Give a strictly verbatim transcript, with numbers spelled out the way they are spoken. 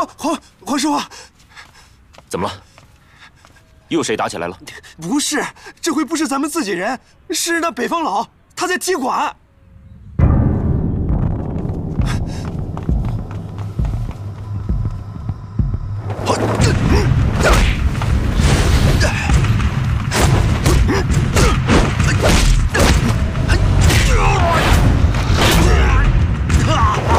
黄黄黄师傅， 怎么了？又谁打起来了？ 不是，这回不是咱们自己人，是那北方佬，他在踢馆。